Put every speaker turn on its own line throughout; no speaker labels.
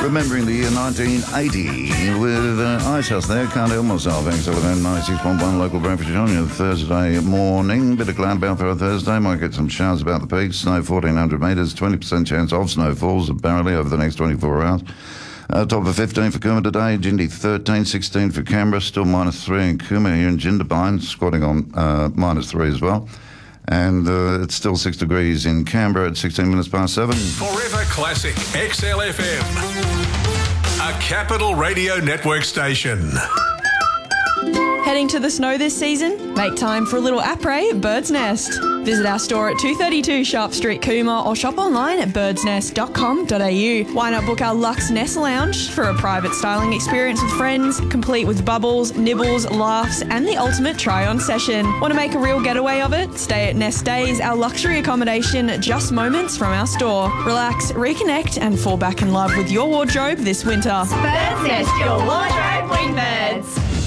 Remembering the year 1980 with Ice House there. Can't help myself. XLFM 96.1 local breakfast on your Thursday morning. Bit of cloud about for a Thursday. Might get some showers about the peaks. Snow 1,400 metres. 20% chance of snowfalls apparently over the next 24 hours. Top of 15 for Cooma today. Jindy 13, 16 for Canberra. Still -3 in Cooma here in Jindabyne. Squatting on -3 as well. And it's still 6 degrees in Canberra at 16 minutes past 7.
Forever Classic XLFM, a Capital Radio Network station.
Heading to the snow this season? Make time for a little après at Bird's Nest. Visit our store at 232 Sharp Street, Cooma, or shop online at birdsnest.com.au. Why not book our Luxe Nest Lounge for a private styling experience with friends, complete with bubbles, nibbles, laughs, and the ultimate try-on session. Want to make a real getaway of it? Stay at Nest Days, our luxury accommodation just moments from our store. Relax, reconnect, and fall back in love with your wardrobe this winter.
Bird's Nest, your wardrobe with birds.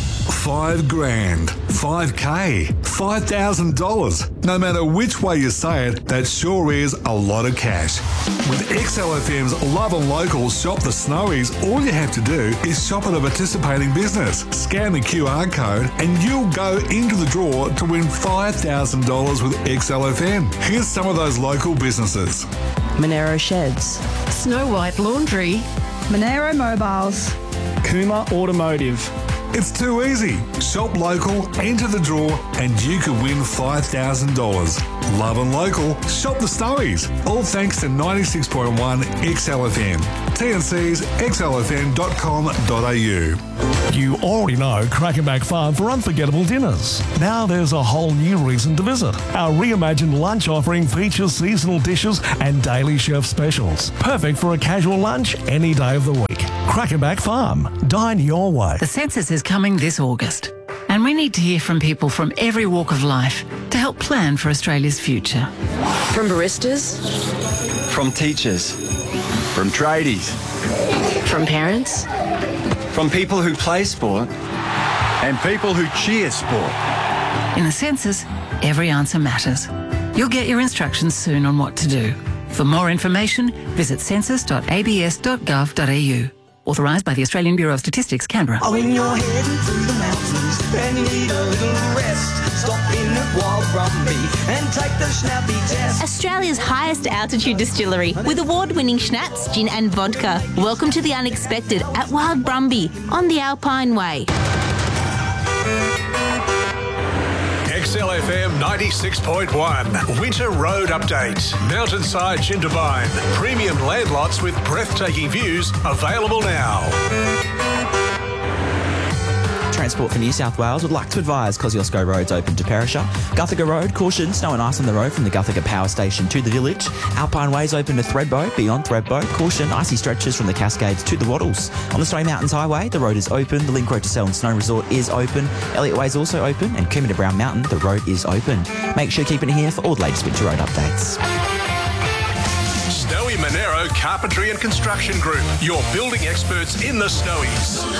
$5,000, $5K, $5,000. No matter which way you say it, that sure is a lot of cash. With XLFM's Love and Local Shop the Snowies, all you have to do is shop at a participating business, scan the QR code, and you'll go into the draw to win $5,000 with XLFM. Here's some of those local businesses.
Monero Sheds,
Snow White Laundry,
Monero Mobiles,
Cooma Automotive.
It's too easy. Shop local, enter the draw, and you could win $5,000. Love and Local, shop the Snowies. All thanks to 96.1 XLFM. TNC's xlfm.com.au.
You already know Crackenback Farm for unforgettable dinners. Now there's a whole new reason to visit. Our reimagined lunch offering features seasonal dishes and daily chef specials. Perfect for a casual lunch any day of the week. Crackenback Farm. Dine your way.
The census is coming this August, and we need to hear from people from every walk of life to help plan for Australia's future.
from baristas,
from teachers, from tradies,
from parents,
from people who play sport, and people who cheer sport.
In the census, every answer matters. You'll get your instructions soon on what to do. For more information, visit census.abs.gov.au. Authorised by the Australian Bureau of Statistics, Canberra.
Oh, when you're heading through the mountains and you need a little rest, stop in at Wild Brumby and take the Schnappy test.
Australia's highest altitude distillery with award-winning schnapps, gin and vodka. Welcome to the unexpected at Wild Brumby on the Alpine Way.
XLFM 96.1 Winter Road Update. Mountainside Jindabyne. Premium land lots with breathtaking views available now.
Transport for New South Wales would like to advise Kosciuszko Road's open to Perisher. Guthaga Road, caution, snow and ice on the road from the Guthaga Power Station to the village. Alpine Way's open to Thredbo, beyond Thredbo. Caution, icy stretches from the Cascades to the Wattles. On the Stony Mountains Highway, the road is open. The Link Road to Selwyn Snow Resort is open. Elliott Way is also open. And Cooma to Brown Mountain, the road is open. Make sure you keep it here for all the latest winter road updates.
Snowy Monero Carpentry and Construction Group, your building experts in the Snowies.